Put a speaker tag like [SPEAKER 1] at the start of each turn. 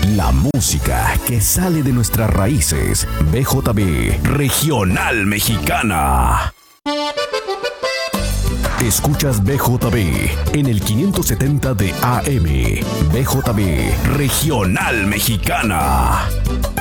[SPEAKER 1] La música que sale de nuestras raíces. BJB Regional Mexicana. Escuchas BJB en el 570 de AM. BJB Regional Mexicana.